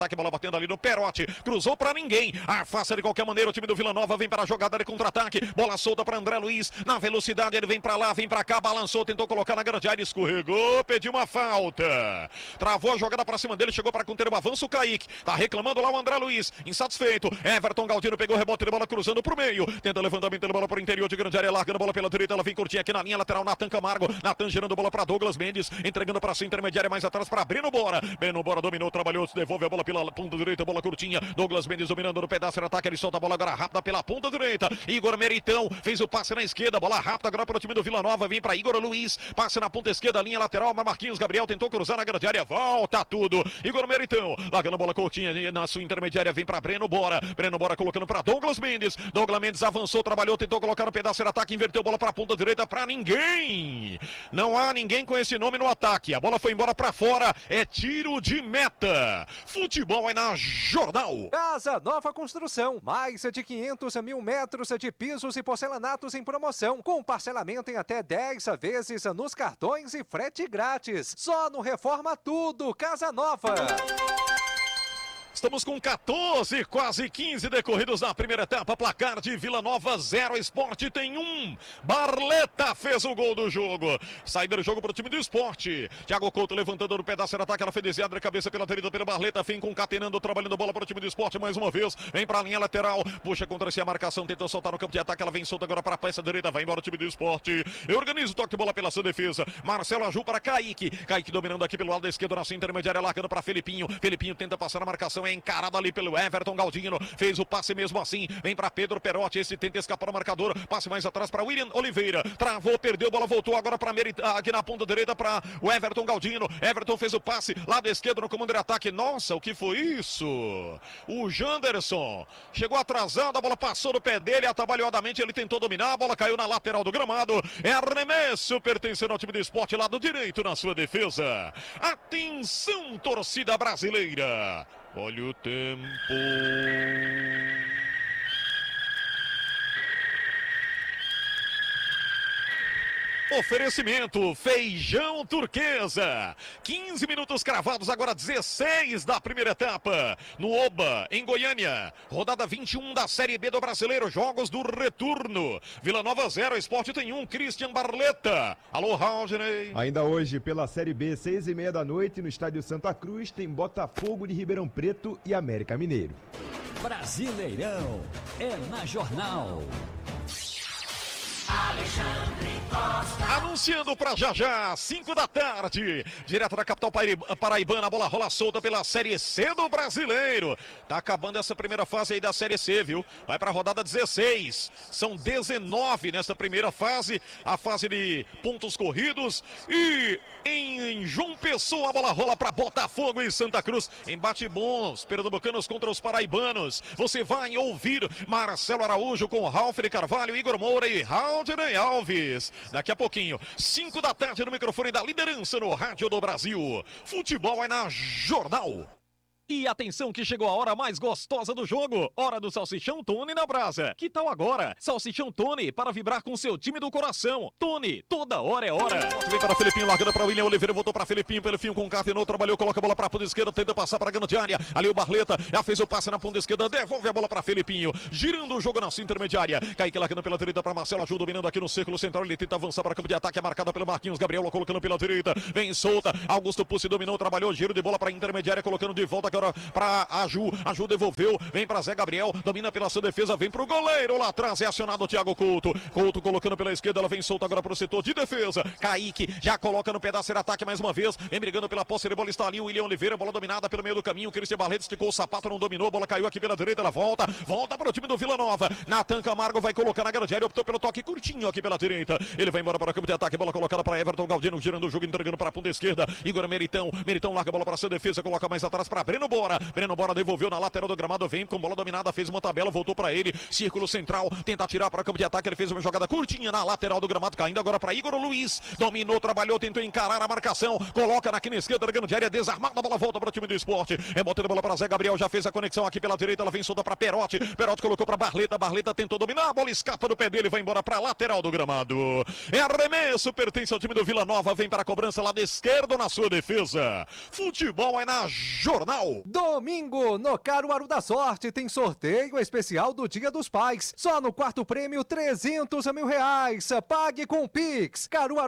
Ataque, bola batendo ali no Perotti, cruzou pra ninguém, afasta de qualquer maneira o time do Vila Nova, vem para a jogada de contra-ataque, bola solta para André Luiz, na velocidade ele vem pra lá, vem pra cá, balançou, tentou colocar na grande área, escorregou, pediu uma falta, travou a jogada pra cima dele, chegou para conter o avanço, o Kaique, tá reclamando lá o André Luiz, insatisfeito, Everton Galdino pegou o rebote de bola cruzando pro meio, tenta levantamento de bola pro interior de grande área, largando a bola pela direita, ela vem curtir aqui na linha lateral, Natan Camargo, Natan girando bola pra Douglas Mendes, entregando pra sua intermediária mais atrás pra Breno Bora dominou, trabalhou, devolve a bola pela ponta direita, bola curtinha, Douglas Mendes dominando no pedaço de ataque, ele solta a bola agora rápida pela ponta direita, Igor Meritão fez o passe na esquerda, bola rápida agora para o time do Vila Nova, vem para Igor Luiz, passe na ponta esquerda, linha lateral, Marquinhos Gabriel tentou cruzar na grande área, volta tudo, Igor Meritão, largando a bola curtinha na sua intermediária, vem para Breno Bora colocando para Douglas Mendes avançou, trabalhou, tentou colocar no pedaço de ataque, inverteu a bola para a ponta direita, para ninguém, não há ninguém com esse nome no ataque, a bola foi embora para fora, é tiro de meta, futebol é na Jornal. Casa Nova Construção, mais de 500 mil metros de pisos e porcelanatos em promoção, com parcelamento em até 10 vezes nos cartões e frete grátis. Só no Reforma Tudo, Casa Nova. Estamos com 14, quase 15 decorridos na primeira etapa, placar de Vila Nova 0, Sport tem 1, Barleta fez o gol do jogo, saída do jogo para o time do Sport, Thiago Couto levantando no pedaço de ataque, ela foi desviada de cabeça pela direita pelo Barleta, vem concatenando, trabalhando bola para o time do Sport mais uma vez, vem para a linha lateral, puxa contra si a marcação, tentou soltar no campo de ataque, ela vem solta agora para a peça direita, vai embora o time do Sport, organiza o toque de bola pela sua defesa, Marcelo Aju para Kaique dominando aqui pelo lado da esquerda, na sua intermediária, largando para Felipinho tenta passar a marcação, é encarado ali pelo Everton Galdino, fez o passe mesmo assim, vem para Pedro Perotti, esse tenta escapar o marcador, passe mais atrás para William Oliveira, travou, perdeu, bola voltou agora para aqui na ponta direita para o Everton Galdino, Everton fez o passe, lado esquerdo no comando de ataque, nossa, o que foi isso? O Janderson chegou atrasado, a bola passou no pé dele, atabalhoadamente ele tentou dominar, a bola caiu na lateral do gramado, é arremesso pertencendo ao time do Sport, lado direito na sua defesa, atenção torcida brasileira, olha o tempo. Oferecimento Feijão Turquesa, 15 minutos cravados, agora 16 da primeira etapa, no Oba, em Goiânia, rodada 21 da Série B do Brasileiro, jogos do retorno, Vila Nova 0, Sport tem 1, Christian Barleta, alô Raulney. Ainda hoje pela Série B, 6h30 da noite, no estádio Santa Cruz, tem Botafogo de Ribeirão Preto e América Mineiro. Brasileirão é na Jornal. Alexandre Costa. Anunciando para já, 5 da tarde, direto da capital paraibana, a bola rola solta pela Série C do Brasileiro. Tá acabando essa primeira fase aí da Série C, viu? Vai para a rodada 16. São 19 nessa primeira fase, a fase de pontos corridos. E em João Pessoa, a bola rola para Botafogo e Santa Cruz. Embate bons, pernambucanos contra os paraibanos. Você vai ouvir Marcelo Araújo com Ralf de Carvalho, Igor Moura e Raulney Alves. Daqui a pouquinho, 5 da tarde no microfone da liderança no Rádio do Brasil. Futebol é na Jornal. E atenção que chegou a hora mais gostosa do jogo, hora do Salsichão Tony na brasa. Que tal agora? Salsichão Tony para vibrar com seu time do coração. Tony, toda hora é hora. Vem para Felipinho, largando para William Oliveira, voltou para Felipinho concatenou, trabalhou, coloca a bola para a ponta esquerda, tenta passar para a grande área. Ali o Barleta já fez o passe na ponta esquerda, devolve a bola para Felipinho, girando o jogo na sua intermediária. Kaique largando pela direita para Marcelo Aju, dominando aqui no círculo central, ele tenta avançar para campo de ataque, é marcada pelo Marquinhos Gabriel, colocando pela direita, vem solta, Augusto Pussi dominou, trabalhou, giro de bola para a intermediária, colocando de volta agora para Aju devolveu, vem para Zé Gabriel, domina pela sua defesa, vem pro goleiro, lá atrás é acionado o Thiago Couto colocando pela esquerda, ela vem solta agora pro setor de defesa, Kaique já coloca no pedaço de ataque mais uma vez, vem brigando pela posse de bola, está ali o William Oliveira, bola dominada pelo meio do caminho, Cristian Barreto esticou o sapato, não dominou, bola caiu aqui pela direita, ela volta para o time do Vila Nova, Natan Camargo vai colocar na grande área, optou pelo toque curtinho aqui pela direita, ele vai embora para o campo de ataque, bola colocada para Everton Galdino, girando o jogo, entregando para a ponta esquerda, Igor Meritão larga a bola para sua defesa, coloca mais atrás para Breno Bora devolveu na lateral do gramado, vem com bola dominada, fez uma tabela, voltou para ele, círculo central, tenta tirar para o campo de ataque, ele fez uma jogada curtinha na lateral do gramado, caindo agora para Igor Luiz, dominou, trabalhou, tentou encarar a marcação, coloca na quina esquerda da grande área, desarmada, a bola volta para o time do Sport, rebotando a bola para Zé Gabriel, já fez a conexão aqui pela direita, ela vem solta para Perotti colocou para Barleta tentou dominar, a bola escapa do pé dele, vai embora para a lateral do gramado, é arremesso, pertence ao time do Vila Nova, vem para a cobrança lado esquerdo na sua defesa, futebol é na Jornal. Domingo, no Caruaru da Sorte, tem sorteio especial do Dia dos Pais. Só no quarto prêmio, R$300 mil. Pague com Pix. Caruaru